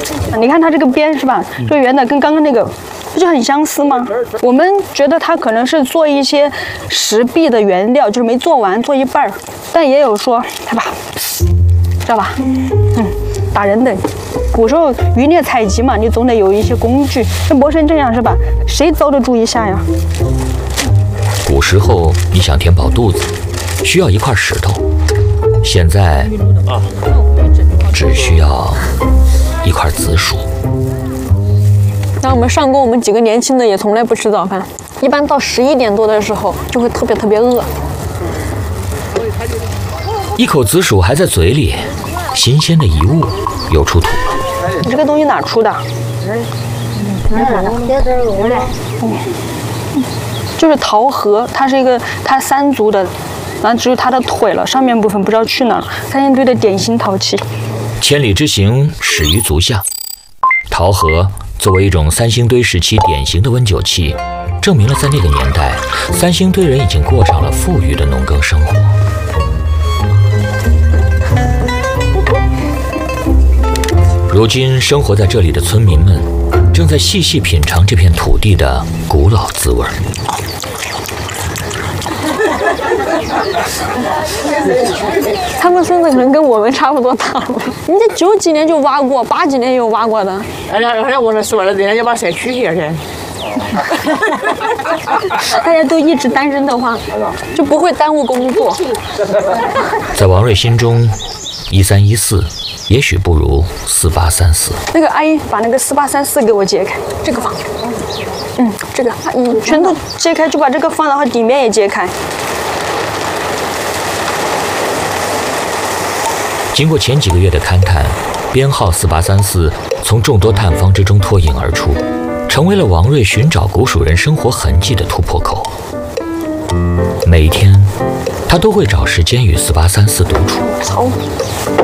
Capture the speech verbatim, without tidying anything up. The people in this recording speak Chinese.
你看它这个边是吧？这个圆的跟刚刚那个不就很相似吗？我们觉得它可能是做一些石壁的原料，就是没做完，做一半儿。但也有说它把，知道吧？嗯，打人的。古时候渔猎采集嘛，你总得有一些工具。这磨成这样是吧？谁遭得住一下呀？ 古时候你想填饱肚子，需要一块石头，现在只需要一块紫薯。 那我们上工，我们几个年轻的也从来不吃早饭，一般到十一点多的时候就会特别特别饿。 一口紫薯还在嘴里，新鲜的一物又出土了。 你这个东西哪出的？就是桃核，它是一个它三足的，然后只有它的腿了，上面部分不知道去哪儿了。三星堆的典型陶器。 千里之行，始于足下。桃核作为一种三星堆时期典型的温酒器，证明了在那个年代，三星堆人已经过上了富裕的农耕生活。如今生活在这里的村民们，正在细细品尝这片土地的古老滋味。 他们孙子可能跟我们差不多大了，人家九几年就挖过，八几年也有挖过的。 人家人家我那说了，人家把山取下噻。 大家都一直单身的话，就不会耽误工作。 在王瑞心中，一三一四也许不如四八三四。 那个阿姨把那个四八三四给我揭开，这个放。嗯，这个阿姨全都揭开，就把这个放，然后底面也揭开。 经过前几个月的勘探，编号四八三四从众多探方之中脱颖而出，成为了王瑞寻找古蜀人生活痕迹的突破口。每一天，他都会找时间与四八三四独处。